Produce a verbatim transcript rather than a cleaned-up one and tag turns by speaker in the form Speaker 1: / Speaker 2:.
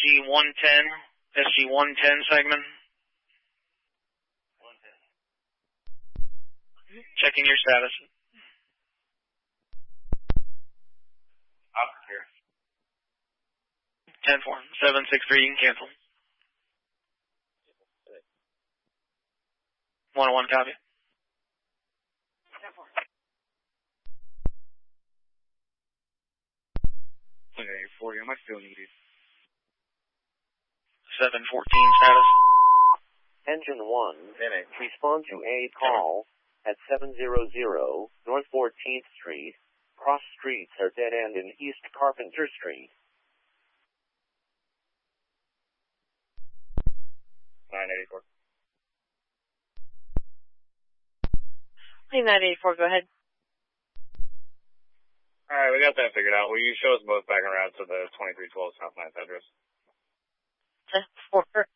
Speaker 1: G one ten, S G one ten segment.
Speaker 2: one ten.
Speaker 1: Checking your status.
Speaker 2: Up here.
Speaker 1: ten four, seven six three, you can cancel. one oh one, copy.
Speaker 2: Okay, forty, am I still needed?
Speaker 1: seven fourteen, status.
Speaker 3: Engine one, respond to a call at seven hundred North fourteenth Street. Cross streets are dead end in East Carpenter Street.
Speaker 2: nine eighty-four.
Speaker 4: nine eighty-four, go ahead.
Speaker 2: Alright, we got that figured out. Will you show us both back around to the twenty-three twelve South ninth address?
Speaker 4: ten four.